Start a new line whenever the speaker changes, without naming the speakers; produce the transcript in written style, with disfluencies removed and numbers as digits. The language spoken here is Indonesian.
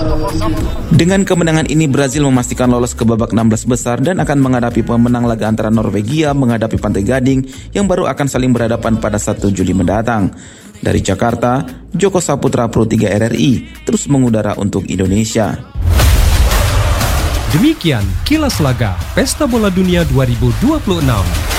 Dengan kemenangan ini, Brazil memastikan lolos ke babak 16 besar dan akan menghadapi pemenang laga antara Norwegia menghadapi Pantai Gading yang baru akan saling berhadapan pada 1 Juli mendatang. Dari Jakarta, Joko Saputra Pro 3 RRI terus mengudara untuk Indonesia.
Demikian Kilas Laga Pesta Bola Dunia 2026.